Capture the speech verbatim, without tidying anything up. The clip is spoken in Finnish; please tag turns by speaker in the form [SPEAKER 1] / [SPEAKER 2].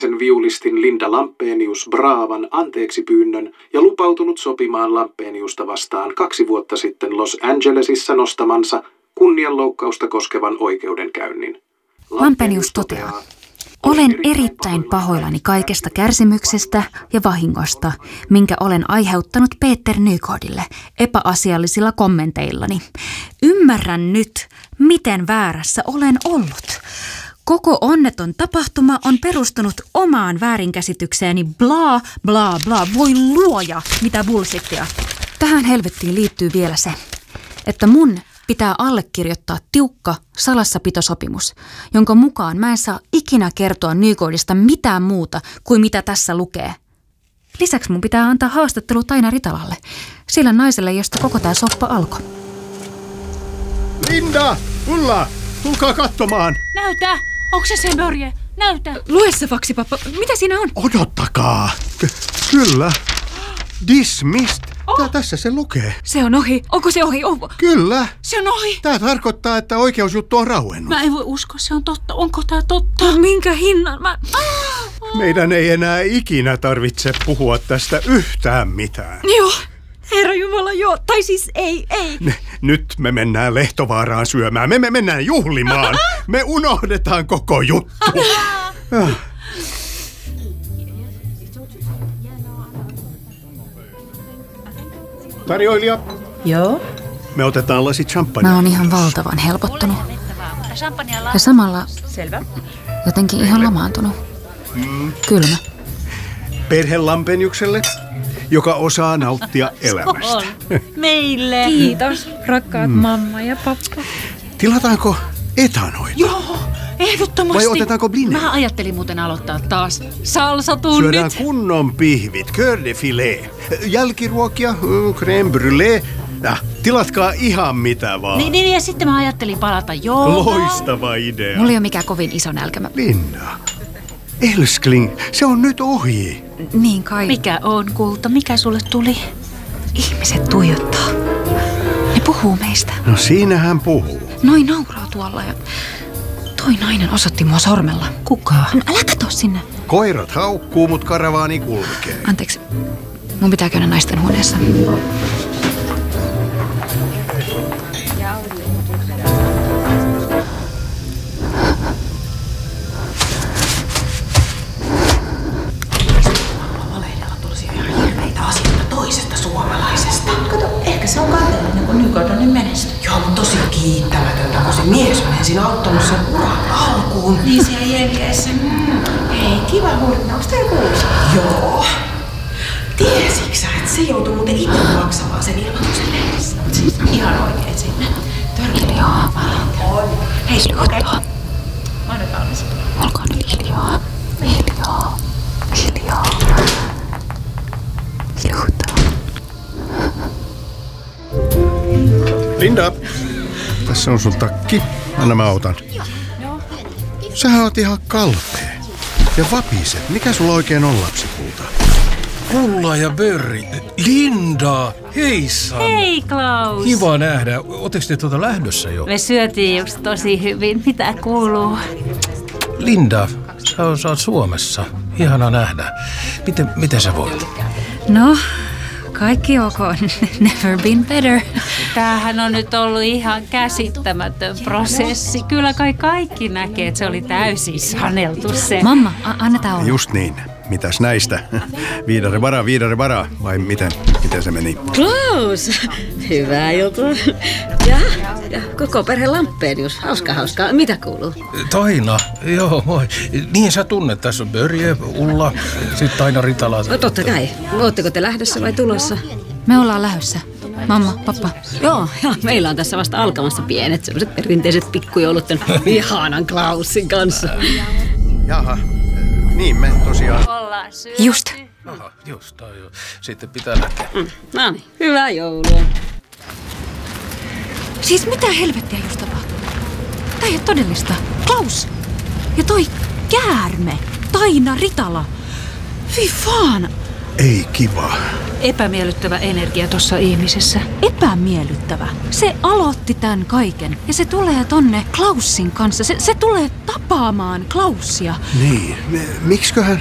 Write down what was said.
[SPEAKER 1] viulistin Linda Lampenius Bravan anteeksi pyynnön ja lupautunut sopimaan Lampeniusta vastaan kaksi vuotta sitten Los Angelesissa nostamansa kunnianloukkausta koskevan oikeudenkäynnin.
[SPEAKER 2] Lampenius toteaa: olen erittäin pahoillani kaikesta kärsimyksestä ja vahingosta, minkä olen aiheuttanut Peter Nygårdille epäasiallisilla kommenteillani. Ymmärrän nyt, miten väärässä olen ollut. Koko onneton tapahtuma on perustunut omaan väärinkäsitykseeni, bla bla bla, voi luoja, mitä bullshittia. Tähän helvettiin liittyy vielä se, että mun pitää allekirjoittaa tiukka salassapitosopimus, jonka mukaan mä en saa ikinä kertoa Nygårdista mitään muuta kuin mitä tässä lukee. Lisäksi mun pitää antaa haastattelu Taina Ritalalle, sillä naiselle, josta koko tää soppa alkoi.
[SPEAKER 3] Linda! Ulla! Tulkaa katsomaan!
[SPEAKER 4] Näytä! Onko se se Börje? Näytä!
[SPEAKER 2] Lue se faksi, pappa. Mitä siinä on?
[SPEAKER 3] Odottakaa! K- kyllä. Dismissed. Tää tässä se lukee.
[SPEAKER 2] Se on ohi. Onko se ohi? Oh.
[SPEAKER 3] Kyllä.
[SPEAKER 4] Se on ohi.
[SPEAKER 3] Tää tarkoittaa, että oikeusjuttu on rauennut.
[SPEAKER 4] Mä en voi uskoa, se on totta. Onko tää totta?
[SPEAKER 2] No, minkä hinnan? Mä...
[SPEAKER 3] Meidän ei enää ikinä tarvitse puhua tästä yhtään mitään.
[SPEAKER 2] Joo. Herra Jumala, joo. Tai siis ei, ei.
[SPEAKER 3] Ne, nyt me mennään Lehtovaaraan syömään. Me, me mennään juhlimaan. Me unohdetaan koko juttu. Tarjoilija.
[SPEAKER 4] Joo.
[SPEAKER 3] Me otetaan lasi champagnea.
[SPEAKER 2] Mä oon ihan valtavan helpottunut. Ja samalla
[SPEAKER 4] Selvä.
[SPEAKER 2] jotenkin ihan lamaantunut.
[SPEAKER 3] Mm.
[SPEAKER 2] Kylmä.
[SPEAKER 3] Perhe Lampeniukselle, joka osaa nauttia elämästä.
[SPEAKER 4] Meille.
[SPEAKER 2] Kiitos, rakkaat mm. mamma ja pappa.
[SPEAKER 3] Tilataanko etanoita?
[SPEAKER 4] Joo, ehdottomasti.
[SPEAKER 3] Vai otetaanko blinea?
[SPEAKER 4] Mä ajattelin muuten aloittaa taas salsatunnit.
[SPEAKER 3] Syödään kunnon pihvit, cœur de filet, jälkiruokia, crème brûlée. Äh, tilatkaa ihan mitä vaan.
[SPEAKER 4] Niin, niin, ja sitten mä ajattelin palata joo.
[SPEAKER 3] Loistava idea.
[SPEAKER 2] Mulla ei ole mikään kovin iso nälkä. Mä...
[SPEAKER 3] Linda, Elskling, se on nyt ohi.
[SPEAKER 2] Niin kai.
[SPEAKER 4] Mikä on, kulta? Mikä sulle tuli?
[SPEAKER 2] Ihmiset tuijottaa. Ne puhuu meistä.
[SPEAKER 3] No siinähän puhuu.
[SPEAKER 2] Noin nauraa tuolla ja toi nainen osoitti mua sormella.
[SPEAKER 4] Kuka?
[SPEAKER 2] No, älä katso sinne.
[SPEAKER 3] Koirat haukkuu, mut karavaani kulkee.
[SPEAKER 2] Anteeksi, mun pitää käydä naisten huoneessa.
[SPEAKER 5] Se on kateellinen, kun Nygård on niin menestynyt. Joo, mutta tosi kiittämätöntä, kun se mies on ensin auttanut sen uran alkuun.
[SPEAKER 4] Niin siellä Jenkeissä.
[SPEAKER 5] Mm. Hei, kiva huomenta. Onko teillä kuulossa? Joo. Tiesitkö sä, että se joutui muuten itse maksamaan sen ilmoituksen lehdessä? Siis ihan oikein sinne. Törkeä.
[SPEAKER 2] Joo,
[SPEAKER 5] on.
[SPEAKER 2] Hei, hiljaa.
[SPEAKER 5] Mä oon valmis.
[SPEAKER 2] Olkaa nyt hiljaa. Hiljaa. Hiljaa. Hiljaa.
[SPEAKER 3] Linda, tässä on sun takki. Anna mä otan. Sähän oot ihan kalpea. Ja vapiset. Mikä sulla oikein on, lapsikulta?
[SPEAKER 6] Ulla ja Börri. Linda, heissan.
[SPEAKER 4] Hei Klaus.
[SPEAKER 6] Kiva nähdä. Ootteko te tuota lähdössä jo?
[SPEAKER 4] Me syötiin just tosi hyvin. Mitä kuuluu?
[SPEAKER 6] Linda, sä oot, sä oot Suomessa. Ihana nähdä. Miten, miten sä voit?
[SPEAKER 2] No, kaikki ok. Never been better.
[SPEAKER 4] Tämähän on nyt ollut ihan käsittämätön prosessi. Kyllä kai kaikki näkee, että se oli täysin saneltu se.
[SPEAKER 2] Mamma, a- annetaan olla.
[SPEAKER 3] Just niin. Mitäs näistä? Viidare varaa, viidare varaa. Vai miten, miten se meni?
[SPEAKER 7] Klaus! Hyvää juttu. Ja, ja koko perhe Lampenius. Hauska, hauskaa. Mitä kuuluu?
[SPEAKER 6] Taina, joo moi. Niin sä tunnet, tässä on Börje, Ulla, sitten Taina Ritala.
[SPEAKER 7] No totta kai. Ootteko te lähdössä vai tulossa?
[SPEAKER 2] Me ollaan lähdössä. Mamma, pappa.
[SPEAKER 7] Joo, ja meillä on tässä vasta alkamassa pienet sellaiset perinteiset pikkujoulut tämän ihanan Klausin kanssa.
[SPEAKER 3] Jaha, niin me tosiaan.
[SPEAKER 4] Ollaan syöty.
[SPEAKER 2] Just.
[SPEAKER 6] Aha, just, toi jo. Sitten pitää lähteä.
[SPEAKER 7] Mm, no niin, hyvää joulua.
[SPEAKER 2] Siis mitä helvettiä just tapahtui? Tää ei ole todellista. Klaus! Ja toi käärme, Taina Ritala. Fy fan!
[SPEAKER 3] Ei kiva.
[SPEAKER 4] Epämiellyttävä energia tuossa ihmisessä.
[SPEAKER 2] Epämiellyttävä. Se aloitti tämän kaiken ja se tulee tonne Klaussin kanssa. Se, se tulee tapaamaan Klaussia.
[SPEAKER 3] Niin, miksiköhän